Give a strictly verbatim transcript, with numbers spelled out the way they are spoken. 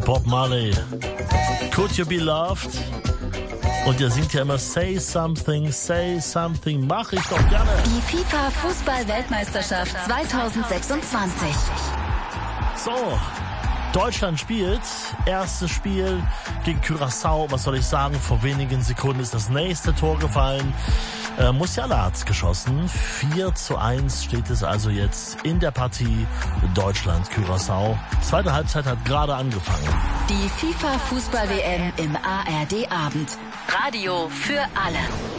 Bob Marley. Could You Be Loved? Und ihr singt ja immer Say Something, Say Something. Mach ich doch gerne. Die FIFA-Fußball-Weltmeisterschaft zweitausendsechsundzwanzig. So, Deutschland spielt. Erstes Spiel gegen Curaçao. Was soll ich sagen? Vor wenigen Sekunden ist das nächste Tor gefallen. Äh, Musiala hat's geschossen. vier zu eins steht es also jetzt in der Partie Deutschland-Curaçao. Zweite Halbzeit hat gerade angefangen. Die FIFA-Fußball-W M im A R D-Abend. Radio für alle.